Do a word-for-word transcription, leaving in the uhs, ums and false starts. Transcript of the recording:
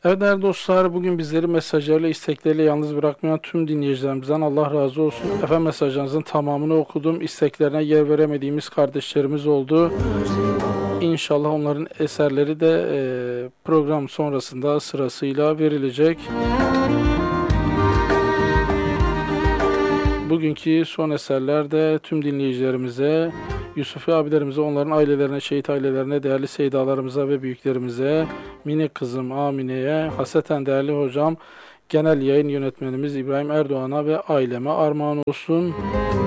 Evet değerli dostlar, bugün bizleri mesajlarıyla, istekleriyle yalnız bırakmayan tüm dinleyicilerimizden Allah razı olsun. Efendim, mesajlarınızın tamamını okudum. İsteklerine yer veremediğimiz kardeşlerimiz oldu. İnşallah onların eserleri de e, program sonrasında sırasıyla verilecek. Bugünkü son eserlerde tüm dinleyicilerimize, Yusufi abilerimize, onların ailelerine, şehit ailelerine, değerli seydalarımıza ve büyüklerimize, minik kızım Amine'ye, hasreten değerli hocam, genel yayın yönetmenimiz İbrahim Erdoğan'a ve aileme armağan olsun.